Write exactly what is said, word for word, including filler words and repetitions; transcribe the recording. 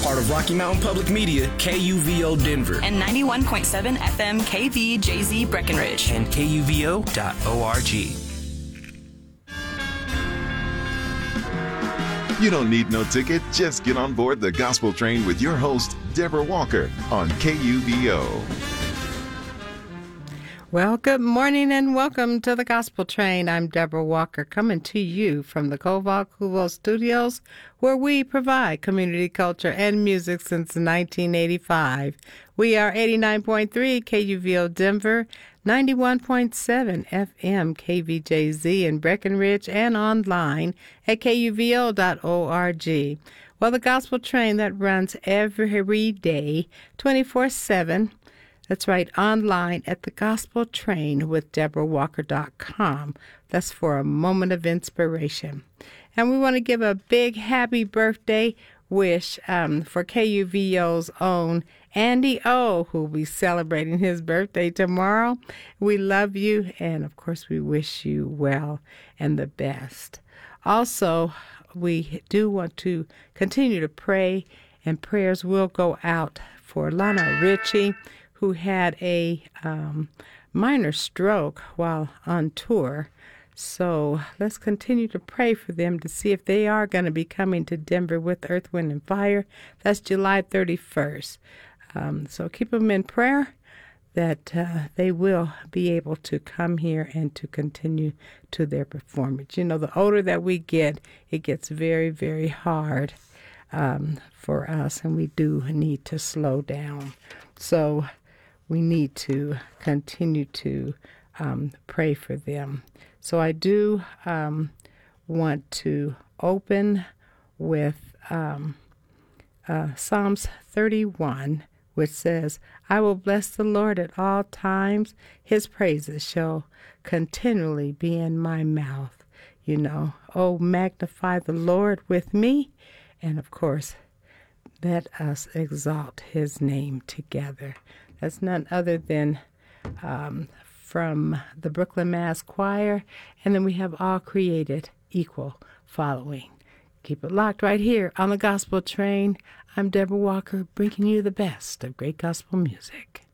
part of Rocky Mountain Public Media, K U V O Denver. And ninety-one point seven F M K V J Z Breckenridge. And K U V O dot org. You don't need no ticket. Just get on board the Gospel Train with your host, Deborah Walker, on K U V O. Well, good morning and welcome to the Gospel Train. I'm Deborah Walker, coming to you from the Koval Kuvo Studios, where we provide community culture and music since nineteen eighty-five. We are eighty-nine point three K U V O Denver, ninety-one point seven F M K V J Z in Breckenridge, and online at K U V O dot org. Well, the Gospel Train that runs every day, twenty-four seven. That's right, online at the Gospel Train with Deborah Walker dot com. That's for a moment of inspiration. And we want to give a big happy birthday wish um, for K U V O's own Andy O, who will be celebrating his birthday tomorrow. We love you, and of course we wish you well and the best. Also, we do want to continue to pray, and prayers will go out for Lana Ritchie, who had a um, minor stroke while on tour. So let's continue to pray for them to see if they are going to be coming to Denver with Earth, Wind, and Fire. That's July thirty-first. Um, so keep them in prayer that uh, they will be able to come here and to continue to their performance. You know, the older that we get, it gets very, very hard um, for us, and we do need to slow down. So we need to continue to um, pray for them. So I do um, want to open with um, uh, Psalms thirty-one, which says, I will bless the Lord at all times. His praises shall continually be in my mouth. You know, oh, magnify the Lord with me. And of course, let us exalt his name together. That's none other than um, from the Brooklyn Mass Choir. And then we have All Created Equal following. Keep it locked right here on the Gospel Train. I'm Deborah Walker, bringing you the best of great gospel music.